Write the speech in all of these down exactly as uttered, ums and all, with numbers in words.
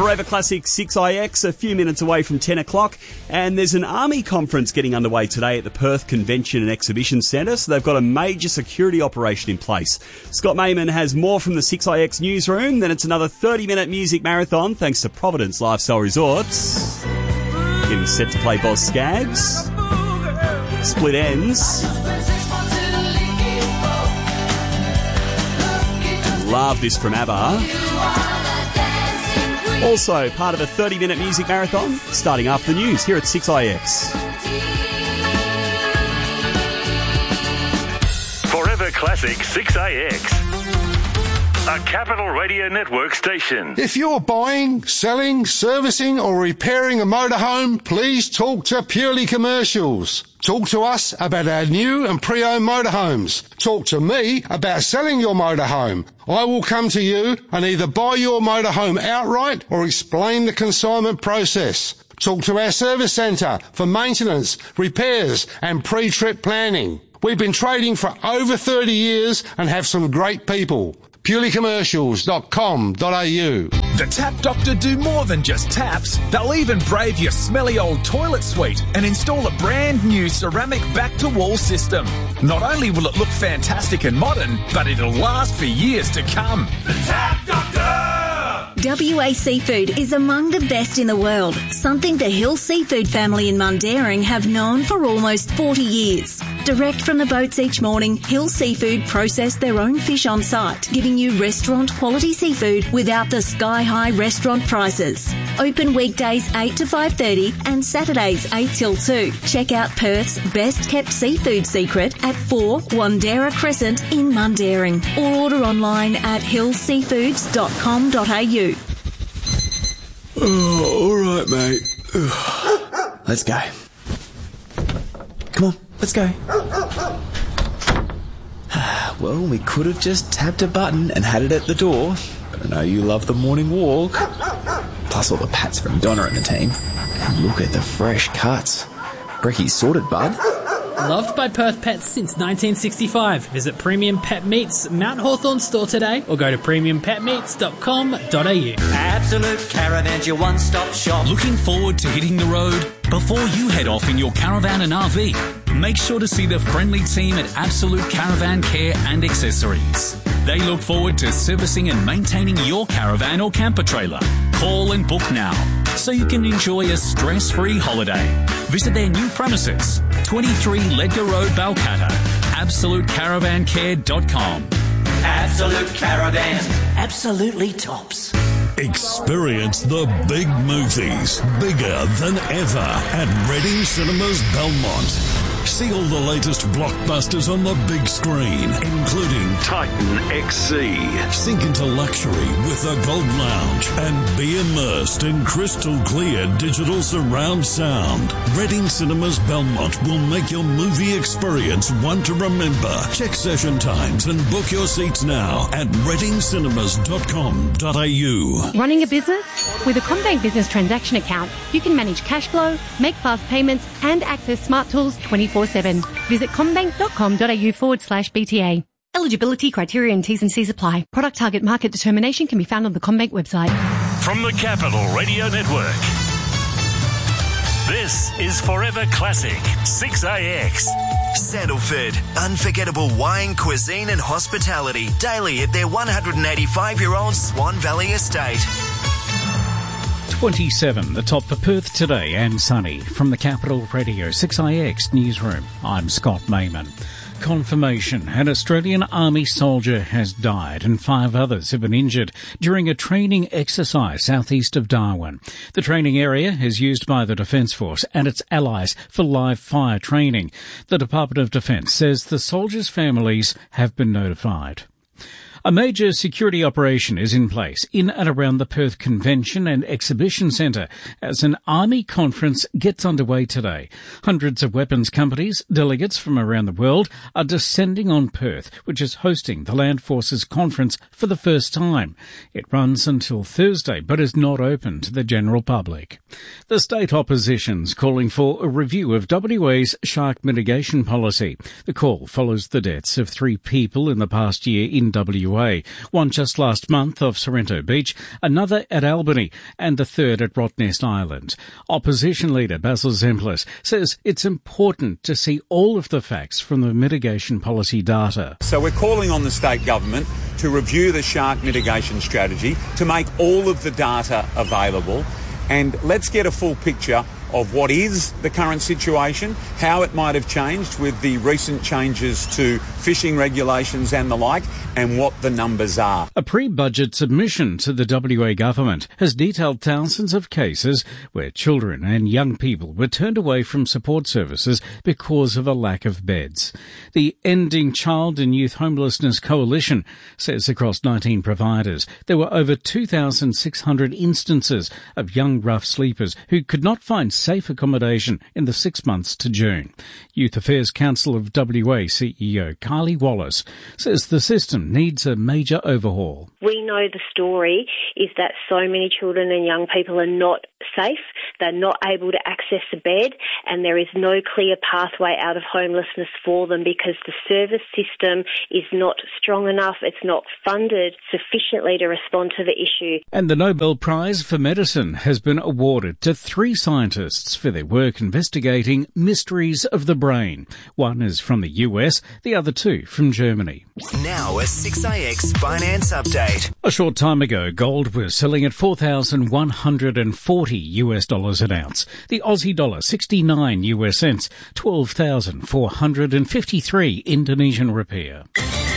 Forever Classic six I X, a few minutes away from ten o'clock, and there's an Army conference getting underway today at the Perth Convention and Exhibition Centre, so they've got a major security operation in place. Scott Mayman has more from the six I X newsroom, then it's another thirty-minute music marathon thanks to Providence Lifestyle Resorts. Getting set to play Boz Scaggs. Split Ends. Love this from ABBA. Also, part of a thirty-minute music marathon, starting after the news here at six I X. Forever Classic six I X. A Capital Radio Network station. If you're buying, selling, servicing or repairing a motorhome, please talk to Purely Commercials. Talk to us about our new and pre-owned motorhomes. Talk to me about selling your motorhome. I will come to you and either buy your motorhome outright or explain the consignment process. Talk to our service centre for maintenance, repairs and pre-trip planning. We've been trading for over thirty years and have some great people. purely commercials dot com dot a u. The Tap Doctor do more than just taps. They'll even brave your smelly old toilet suite and install a brand new ceramic back-to-wall system. Not only will it look fantastic and modern, but it'll last for years to come. The Tap Doctor! W A Seafood is among the best in the world, something the Hill Seafood family in Mundaring have known for almost forty years. Direct from the boats each morning, Hill Seafood process their own fish on site, giving you restaurant-quality seafood without the sky-high restaurant prices. Open weekdays eight to five thirty and Saturdays eight till two. Check out Perth's best-kept seafood secret at four Wandera Crescent in Mundaring, or order online at hill seafoods dot com dot a u. Oh, all right, mate. Let's go. Come on, let's go. Well, we could have just tapped a button and had it at the door, but I know you love the morning walk. Plus all the pats from Donna and the team. And look at the fresh cuts. Brecky's sorted, bud. Loved by Perth Pets since nineteen sixty-five. Visit Premium Pet Meats Mount Hawthorn store today or go to premium pet meats dot com dot a u. Absolute Caravan's your one-stop shop. Looking forward to hitting the road? Before you head off in your caravan and R V, make sure to see the friendly team at Absolute Caravan Care and Accessories. They look forward to servicing and maintaining your caravan or camper trailer. Call and book now so you can enjoy a stress-free holiday. Visit their new premises, twenty-three Ledger Road, Balcatta. absolute caravan care dot com. Absolute Caravan. Absolutely tops. Experience the big movies, bigger than ever, at Reading Cinemas Belmont. See all the latest blockbusters on the big screen, including Titan X C. Sink into luxury with the Gold Lounge and be immersed in crystal clear digital surround sound. Reading Cinemas Belmont will make your movie experience one to remember. Check session times and book your seats now at reading cinemas dot com dot a u. Running a business? With a CommBank Business Transaction Account, you can manage cash flow, make fast payments and access smart tools twenty-four seven. Visit commbank dot com dot a u forward slash B T A. Eligibility, criteria and T's and C's apply. Product target market determination can be found on the CommBank website. From the Capital Radio Network, this is Forever Classic six A X. Sandalford, unforgettable wine, cuisine and hospitality daily at their one hundred eighty-five-year-old Swan Valley estate. twenty-seven, the top for Perth today and sunny. From the Capital Radio six I X newsroom, I'm Scott Mayman. Confirmation: an Australian Army soldier has died and five others have been injured during a training exercise southeast of Darwin. The training area is used by the Defence Force and its allies for live fire training. The Department of Defence says the soldiers' families have been notified. A major security operation is in place in and around the Perth Convention and Exhibition Centre as an Army conference gets underway today. Hundreds of weapons companies, delegates from around the world, are descending on Perth, which is hosting the Land Forces Conference for the first time. It runs until Thursday, but is not open to the general public. The state opposition's calling for a review of W A's shark mitigation policy. The call follows the deaths of three people in the past year in W A. W A, one just last month off Sorrento Beach, another at Albany, and the third at Rottnest Island. Opposition leader Basil Zemplis says it's important to see all of the facts from the mitigation policy data. So we're calling on the state government to review the shark mitigation strategy, to make all of the data available, and let's get a full picture of what is the current situation, how it might have changed with the recent changes to fishing regulations and the like, and what the numbers are. A pre-budget submission to the W A government has detailed thousands of cases where children and young people were turned away from support services because of a lack of beds. The Ending Child and Youth Homelessness Coalition says across nineteen providers there were over two thousand six hundred instances of young rough sleepers who could not find safe accommodation in the six months to June. Youth Affairs Council of W A C E O Carly Wallace says the system needs a major overhaul. We know the story is that so many children and young people are not safe, they're not able to access a bed, and there is no clear pathway out of homelessness for them because the service system is not strong enough, it's not funded sufficiently to respond to the issue. And the Nobel Prize for Medicine has been awarded to three scientists for their work investigating mysteries of the brain. One is from the U S, the other two from Germany. Now a six A X finance update. A short time ago, gold was selling at four thousand one hundred forty US dollars an ounce. The Aussie dollar sixty-nine US cents, twelve thousand four hundred fifty-three Indonesian rupiah.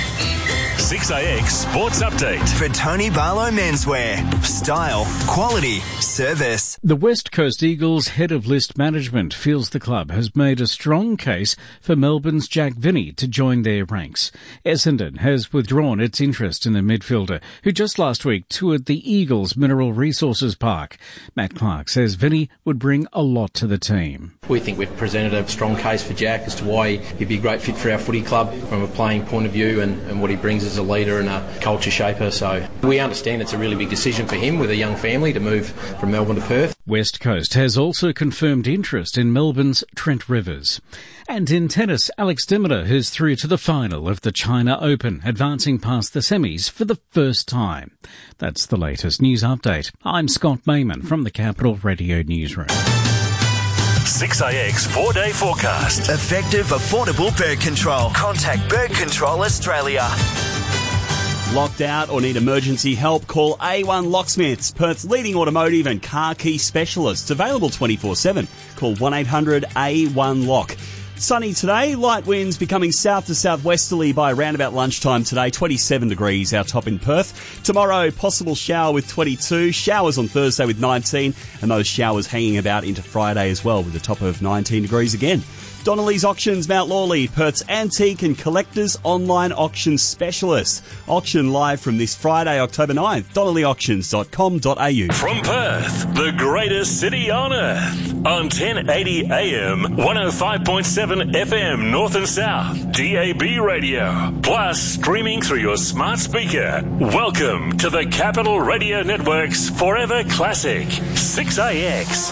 six A X Sports Update. For Tony Barlow Menswear. Style, quality, service. The West Coast Eagles head of list management feels the club has made a strong case for Melbourne's Jack Vinnie to join their ranks. Essendon has withdrawn its interest in the midfielder, who just last week toured the Eagles Mineral Resources Park. Matt Clark says Vinnie would bring a lot to the team. We think we've presented a strong case for Jack as to why he'd be a great fit for our footy club from a playing point of view and, and what he brings as a leader and a culture shaper. So we understand it's a really big decision for him with a young family to move from Melbourne to Perth. West Coast has also confirmed interest in Melbourne's Trent Rivers. And in tennis, Alex de Minaur is through to the final of the China Open, advancing past the semis for the first time. That's the latest news update. I'm Scott Mayman from the Capital Radio Newsroom. six A X four-day forecast. Effective, affordable bird control. Contact Bird Control Australia. Locked out or need emergency help? Call A one Locksmiths, Perth's leading automotive and car key specialists. Available twenty-four seven. Call one eight hundred A one lock. Sunny today, light winds becoming south to southwesterly by around about lunchtime today, twenty-seven degrees, our top in Perth. Tomorrow, possible shower with twenty-two, showers on Thursday with nineteen, and those showers hanging about into Friday as well with a top of nineteen degrees again. Donnelly's Auctions, Mount Lawley, Perth's antique and collectors online auction specialist. Auction live from this Friday, October ninth, donnelly auctions dot com dot a u. From Perth, the greatest city on earth, on ten eighty A M, one oh five point seven F M, North and South, D A B radio, plus streaming through your smart speaker. Welcome to the Capital Radio Network's Forever Classic, six A X.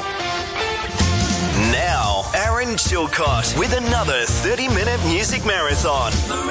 Now, Aaron Chilcott with another thirty-minute music marathon.